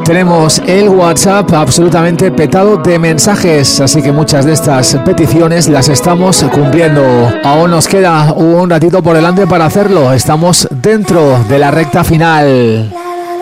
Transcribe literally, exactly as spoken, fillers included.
tenemos el WhatsApp absolutamente petado de mensajes, así que muchas de estas peticiones las estamos cumpliendo. Aún nos queda un ratito por delante para hacerlo, estamos dentro de la recta final.